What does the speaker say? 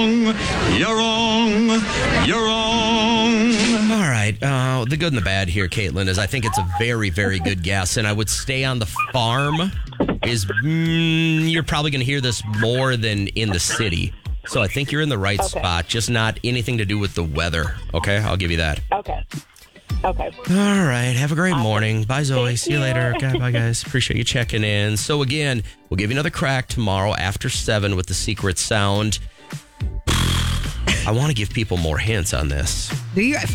wrong. You're wrong. You're wrong. All right. The good and the bad here, Caitlin, is I think it's a very, very good guess. And I would stay on the farm you're probably going to hear this more than in the city. So I think you're in the right spot, just not anything to do with the weather. Okay, I'll give you that. Okay. All right, have a great morning. Bye, Zoe. See you later. Okay, bye, guys. Appreciate you checking in. So again, we'll give you another crack tomorrow after 7 with the secret sound. I want to give people more hints on this. Do you?